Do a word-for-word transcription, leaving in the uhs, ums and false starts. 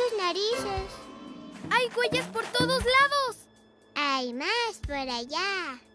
sus narices. ¡Hay huellas por todos lados! Hay más por allá.